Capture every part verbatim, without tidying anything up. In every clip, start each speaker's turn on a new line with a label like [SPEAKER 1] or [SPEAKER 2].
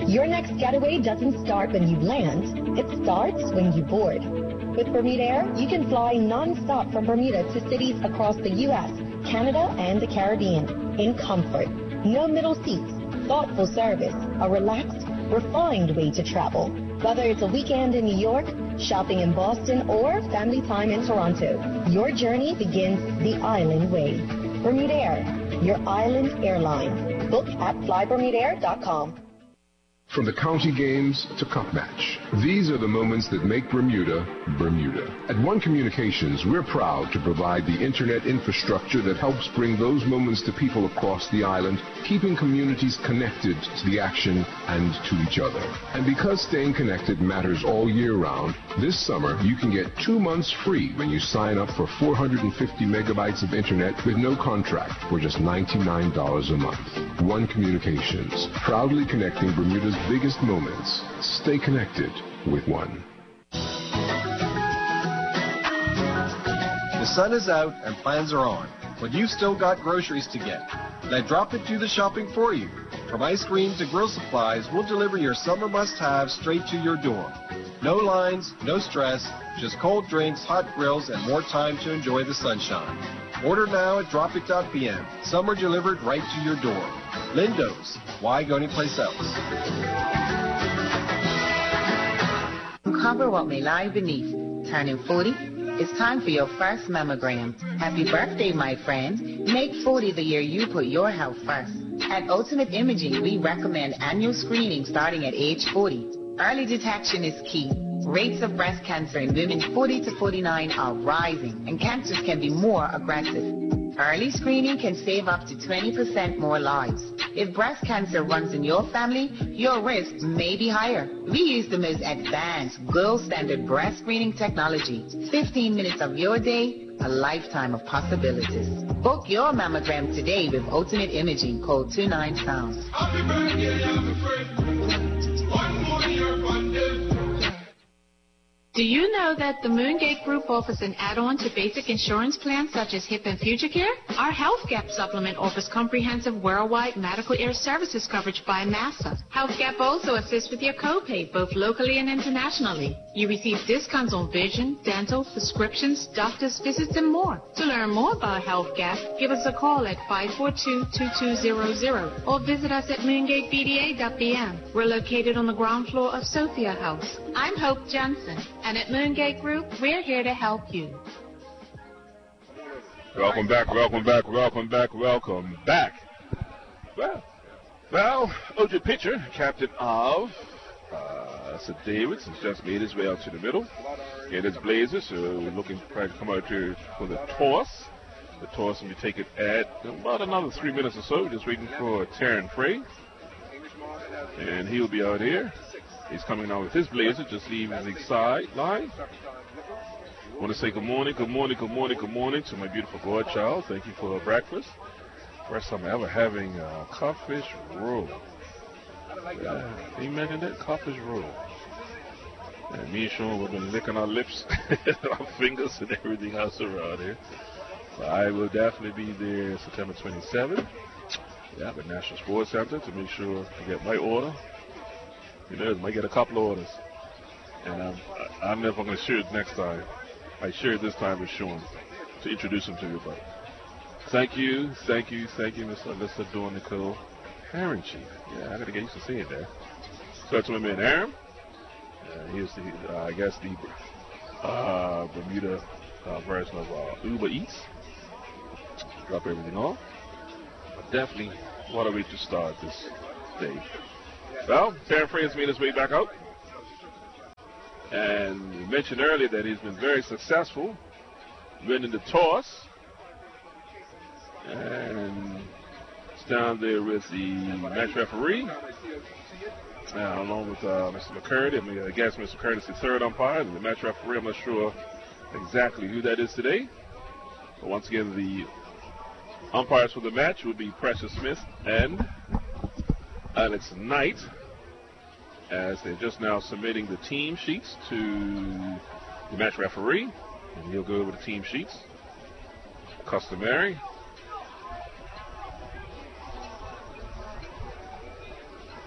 [SPEAKER 1] Your next getaway doesn't start when you land. It starts when you board. With Bermuda Air, you can fly non-stop from Bermuda to cities across the U S, Canada, and the Caribbean in comfort. No middle seats, thoughtful service, a relaxed, refined way to travel. Whether it's a weekend in New York, shopping in Boston, or family time in Toronto, your journey begins the island way. Bermuda Air, your island airline. Book at fly bermuda air dot com.
[SPEAKER 2] From the county games to cup match, these are the moments that make Bermuda, Bermuda. At One Communications, we're proud to provide the internet infrastructure that helps bring those moments to people across the island, keeping communities connected to the action and to each other. And because staying connected matters all year round, this summer you can get two months free when you sign up for four hundred fifty megabytes of internet with no contract for just ninety-nine dollars a month. One Communications, proudly connecting Bermuda's biggest moments. Stay connected with One.
[SPEAKER 3] The sun is out and plans are on, but you've still got groceries to get. Let Drop It do the shopping for you. From ice cream to grill supplies, we'll deliver your summer must-haves straight to your door. No lines, no stress, just cold drinks, hot grills, and more time to enjoy the sunshine. Order now at drop it dot p m. Summer delivered right to your door. Lindo's. Why go anyplace else?
[SPEAKER 4] Uncover what may lie beneath. Turning forty? It's time for your first mammogram. Happy birthday, my friend. Make forty the year you put your health first. At Ultimate Imaging, we recommend annual screening starting at age forty. Early detection is key. Rates of breast cancer in women forty to forty-nine are rising, and cancers can be more aggressive. Early screening can save up to twenty percent more lives. If breast cancer runs in your family, your risk may be higher. We use the most advanced, gold standard breast screening technology. fifteen minutes of your day, a lifetime of possibilities. Book your mammogram today with Ultimate Imaging. Call two nine sound.
[SPEAKER 5] Happy birthday, young friend. One more year funded.
[SPEAKER 6] Do you know that the Moongate Group offers an add-on to basic insurance plans such as HIP and Future Care? Our Health Gap supplement offers comprehensive worldwide medical air services coverage by NASA. Health Gap also assists with your copay, both locally and internationally. You receive discounts on vision, dental, prescriptions, doctor's visits, and more. To learn more about Health Gap, give us a call at five four two, two two zero zero or visit us at moongate b d a dot b m. We're located on the ground floor of Sophia House. I'm Hope Johnson. And at Moongate Group, we're here to help you.
[SPEAKER 7] Welcome back, welcome back, welcome back, welcome back. Well, well, O J pitcher, captain of uh, Saint David's, has just made his way out to the middle in his Blazers. So we're looking to come out here for the toss. The toss will be taken at about another three minutes or so. We're just waiting for Taryn Frey. And he'll be out here. He's coming out with his Blazer, just leaving the sideline. I want to say good morning, good morning, good morning, good morning to my beautiful godchild. Thank you for breakfast. First time ever having a codfish roll. Yeah, can you imagine that? Codfish roll. And me and Sean, we've been licking our lips, our fingers, and everything else around here. But I will definitely be there September twenty-seventh. Yeah, at the National Sports Center to make sure to get my order. You know, I might get a couple of orders. And um, I, I'm never going to share it next time. I share it this time with Sean to introduce him to you. But thank you, thank you, thank you, Mister Mister Dawn Nicole Aaron Chief. Yeah, I got to get used to seeing that. So that's my man Aaron. Uh, here's the, uh, I guess, the uh, Bermuda uh, version of uh, Uber Eats. Drop everything off. But definitely, what a way to start this day. Well, Taryn Frey has made his way back out. And we mentioned earlier that he's been very successful winning the toss. And it's down there with the match referee. Uh, along with uh, Mister McCurdy. I mean, I guess Mister McCurdy is the third umpire. The match referee, I'm not sure exactly who that is today. But once again, the umpires for the match would be Precious Smith and Alex Knight, as they're just now submitting the team sheets to the match referee, and he'll go over the team sheets. Customary.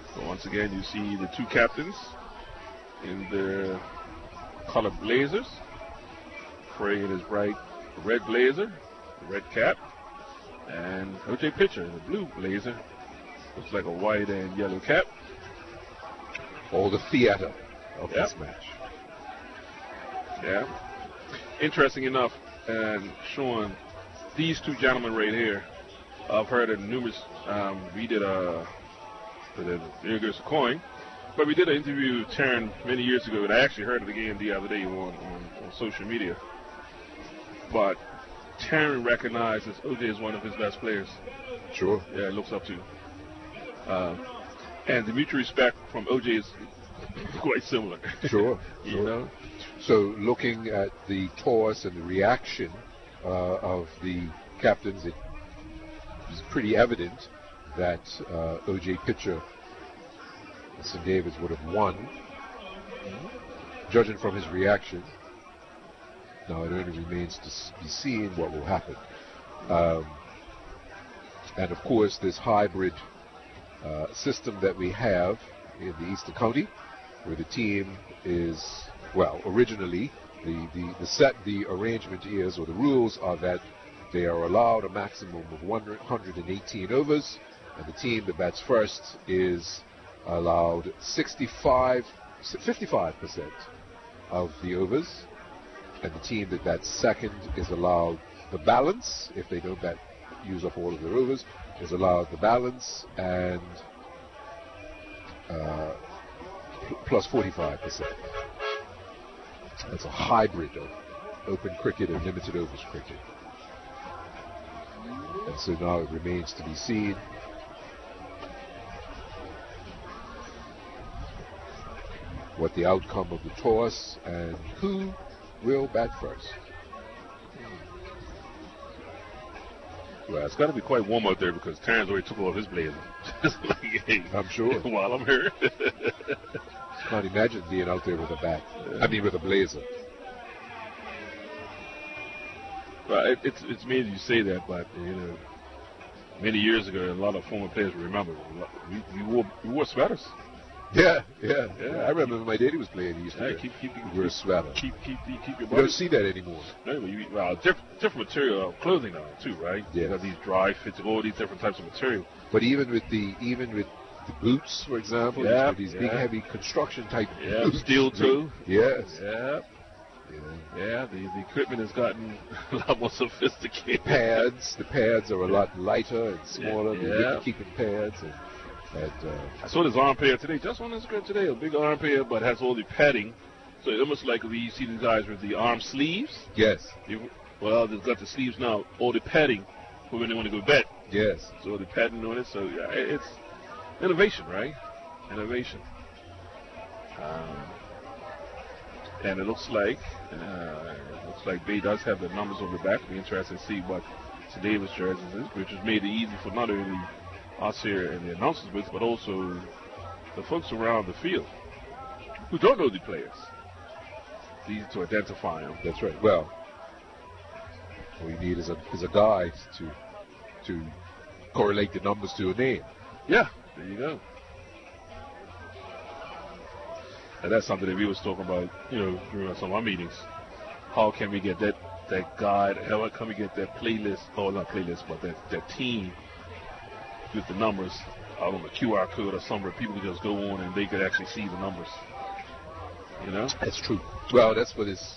[SPEAKER 7] So once again, you see the two captains in their colored blazers. Frey in his bright red blazer, the red cap, and O J Pitcher in the blue blazer. Looks like a white and yellow cap.
[SPEAKER 8] All the theater of
[SPEAKER 7] Yep.
[SPEAKER 8] this match.
[SPEAKER 7] Yeah. Interesting enough, and showing these two gentlemen right here, I've heard of numerous, um, we did a, there goes a coin, but we did an interview with Taryn many years ago, and I actually heard it again the other day on, on, on social media. But Taryn recognizes O J as one of his best players.
[SPEAKER 8] Sure.
[SPEAKER 7] Yeah, looks up to. Uh, and the mutual respect from O J is quite similar.
[SPEAKER 8] Sure.
[SPEAKER 7] You
[SPEAKER 8] sure.
[SPEAKER 7] know?
[SPEAKER 8] So looking at the toss and the reaction uh, of the captains, it was pretty evident that uh, O J Pitcher and Saint David's would have won, judging from his reaction. Now it only remains to s- be seen what will happen. Um, and of course, this hybrid uh, system that we have in the Eastern County, where the team is, well, originally the, the, the set, the arrangement is, or the rules are that they are allowed a maximum of one hundred eighteen overs, and the team that bats first is allowed sixty-five, fifty-five percent of the overs, and the team that bats second is allowed the balance. If they don't bat, use up all of their overs, is allowed the balance and uh, pl- plus forty-five percent. That's a hybrid of open cricket and limited overs cricket. And so now it remains to be seen what the outcome of the toss and who will bat first.
[SPEAKER 7] Well, it's got to be quite warm out there because Terrence already took off his blazer. Just like, hey,
[SPEAKER 8] I'm sure.
[SPEAKER 7] While I'm here.
[SPEAKER 8] Can't imagine being out there with a bat. I mean, with a blazer.
[SPEAKER 7] Well, it, it's it's amazing you say that, but you know, many years ago, a lot of former players remember we, we wore we wore sweaters.
[SPEAKER 8] Yeah, yeah,
[SPEAKER 7] Yeah.
[SPEAKER 8] yeah. I remember when my daddy was playing. He used to
[SPEAKER 7] Yeah,
[SPEAKER 8] wear-
[SPEAKER 7] keep keep keep,
[SPEAKER 8] wear a sweater.
[SPEAKER 7] keep keep keep, keep your
[SPEAKER 8] You
[SPEAKER 7] body.
[SPEAKER 8] don't see that anymore.
[SPEAKER 7] No, you, well, different different material of clothing now too, right?
[SPEAKER 8] Yeah.
[SPEAKER 7] You got these dry fits, all these different types of material.
[SPEAKER 8] But even with the even with the boots, for example,
[SPEAKER 7] Yeah,
[SPEAKER 8] these, these
[SPEAKER 7] yeah.
[SPEAKER 8] big heavy construction type
[SPEAKER 7] Yeah,
[SPEAKER 8] boots.
[SPEAKER 7] steel toe.
[SPEAKER 8] Yes.
[SPEAKER 7] Yeah,
[SPEAKER 8] Yeah.
[SPEAKER 7] yeah. The the equipment has gotten a lot more sophisticated.
[SPEAKER 8] Pads, the pads are a lot lighter and smaller.
[SPEAKER 7] Yeah.
[SPEAKER 8] The wicket keeping pads and, and uh,
[SPEAKER 7] I saw this arm pair today, just on Instagram today, a big arm pair, but has all the padding. So it almost like we see these guys with the arm sleeves.
[SPEAKER 8] yes,
[SPEAKER 7] You- well, they've got the sleeves now, all the padding for when they want to go bet.
[SPEAKER 8] yes.
[SPEAKER 7] So the padding on it. So yeah, it- it's innovation, right? Innovation. Um, and it looks like uh, it looks like Bay does have the numbers on the back. It'll be interesting to see what Saint David's jersey is, which has made it easy for not only us here in the announcers booth, but also the folks around the field who don't know the players. It's easy to identify them.
[SPEAKER 8] That's right. Well, all you need is a is a guide to to correlate the numbers to a name.
[SPEAKER 7] Yeah, there you go. And that's something that we was talking about, you know, during some of our meetings. How can we get that that guide? How can we get that playlist, or not playlist, but that, that team with the numbers out on the Q R code or somewhere people could just go on and they could actually see the numbers. You know?
[SPEAKER 8] That's true. Well, that's for this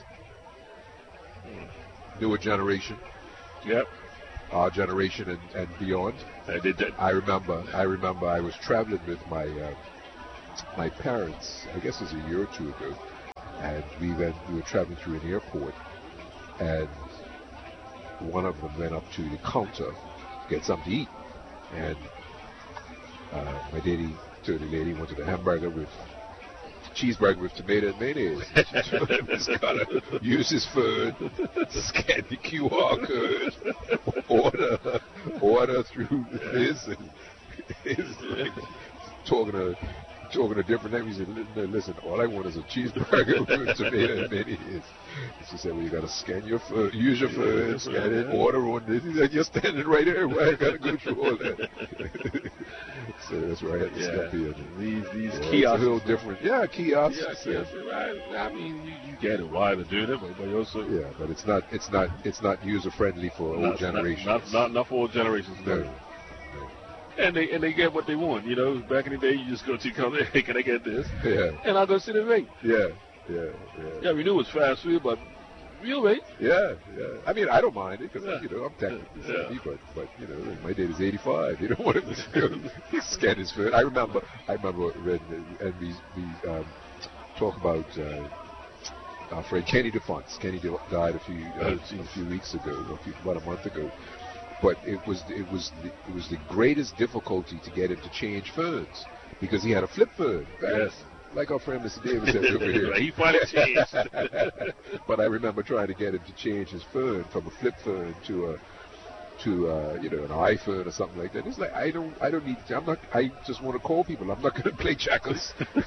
[SPEAKER 8] newer generation,
[SPEAKER 7] Yep.
[SPEAKER 8] our generation and, and beyond.
[SPEAKER 7] I did that.
[SPEAKER 8] I remember. I remember. I was traveling with my uh, my parents. I guess it was a year or two ago, and we went. We were traveling through an airport, and one of them went up to the counter to get something to eat, and uh, my daddy told the lady wanted a hamburger with cheeseburger with tomato and mayonnaise. He's gotta use his phone, scan the Q R code, order, order through this, and it's like talking a talking a different language. He said, "No, listen, all I want is a cheeseburger with tomato and mayonnaise." She said, "Well, you gotta scan your phone, use your phone, scan it, order on this." He said, "You're standing right here. Why I gotta go through all that?" So that's where I had to
[SPEAKER 7] Yeah.
[SPEAKER 8] step in.
[SPEAKER 7] These these
[SPEAKER 8] Yeah,
[SPEAKER 7] kiosks.
[SPEAKER 8] it's a little different. Yeah, kiosks.
[SPEAKER 7] Yeah,
[SPEAKER 8] yeah.
[SPEAKER 7] kiosks, right? I mean, you, you get it why they're doing it, but, but also
[SPEAKER 8] Yeah, but it's not it's not it's not user friendly for
[SPEAKER 7] not,
[SPEAKER 8] old generations.
[SPEAKER 7] Not, not, not, not for old generations.
[SPEAKER 8] No.
[SPEAKER 7] No. And they and they get what they want. You know, back in the day, you just go to come, hey, can I get this?
[SPEAKER 8] Yeah,
[SPEAKER 7] And I'll go sit and wait.
[SPEAKER 8] yeah, yeah, yeah.
[SPEAKER 7] Yeah, we knew it was fast food, but we'll wait.
[SPEAKER 8] Yeah, yeah. I mean, I don't mind it because
[SPEAKER 7] Yeah.
[SPEAKER 8] you know I'm technically
[SPEAKER 7] Yeah.
[SPEAKER 8] seventy, but but you know my date is eighty-five. You don't want to scan his food. I remember I remember when and we we um, talk about uh, our friend Kenny DeFonts. Kenny di- died a few uh,
[SPEAKER 7] Oh,
[SPEAKER 8] a few weeks ago, a few, about a month ago. But it was it was the, it was the greatest difficulty to get him to change ferns because he had a flip fern. Right?
[SPEAKER 7] Yes.
[SPEAKER 8] Like our friend Mister Davis said over here.
[SPEAKER 7] He finally changed.
[SPEAKER 8] But I remember trying to get him to change his fern from a flip fern to a to uh, you know an iPhone or something like that. He's like, I don't I don't need to, I'm not I just want to call people. I'm not going to play checkers.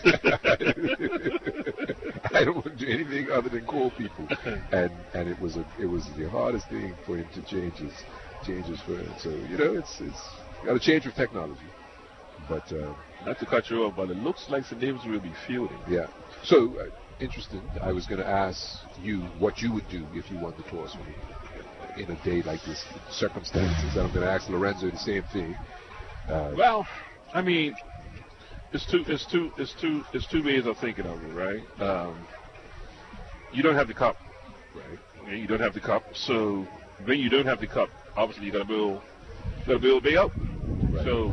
[SPEAKER 8] I don't want to do anything other than call people. And and it was a it was the hardest thing for him to change his change his fern. So you know it's it's got to change with technology. But uh,
[SPEAKER 7] Not to cut you off, but it looks like Saint Davis will be fielding.
[SPEAKER 8] yeah. So uh, interesting. I was going to ask you what you would do if you won the toss in, in a day like this, circumstances. And I'm going to ask Lorenzo the same thing. Uh,
[SPEAKER 7] Well, I mean, it's two, it's two, it's two, it's two ways of thinking of it, right? Um, you don't have the cup,
[SPEAKER 8] right.
[SPEAKER 7] okay? You don't have the cup, so when you don't have the cup, obviously you got to build, got to build big up.
[SPEAKER 8] Right.
[SPEAKER 7] So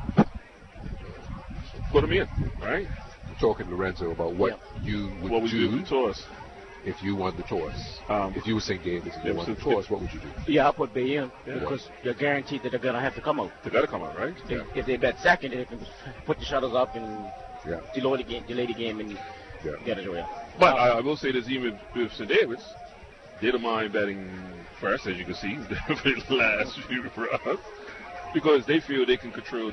[SPEAKER 7] put them in, right?
[SPEAKER 8] We're talking Lorenzo about what you would
[SPEAKER 7] What would
[SPEAKER 8] do
[SPEAKER 7] you do with the toss?
[SPEAKER 8] if you won the toss.
[SPEAKER 7] Um,
[SPEAKER 8] if you were Saint Davis and you
[SPEAKER 7] yeah,
[SPEAKER 8] won
[SPEAKER 7] so-
[SPEAKER 8] the toss, what would you do?
[SPEAKER 9] Yeah, I put Bay in
[SPEAKER 7] Yeah.
[SPEAKER 9] because you're guaranteed that they're gonna have to come out.
[SPEAKER 7] They got to come out, right?
[SPEAKER 9] If, if they bet second, they can put the shuttles up and
[SPEAKER 8] Yeah.
[SPEAKER 9] delay the game, delay the game, and
[SPEAKER 8] Yeah.
[SPEAKER 9] get it away.
[SPEAKER 7] But I, I will say this, even with Saint Davis, they don't mind betting first, as you can see, for the last few rounds, because they feel they can control